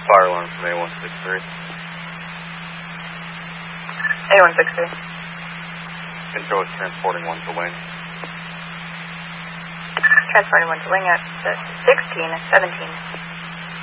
fire alarm from A163. A163. Control is transporting one to wing. Transporting one to wing at 16, 17.